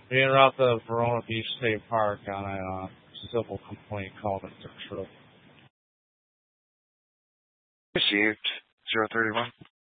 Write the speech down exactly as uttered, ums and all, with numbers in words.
We interrupt the Verona Beach State Park on a uh, civil complaint called Mister True. Received. zero thirty-one.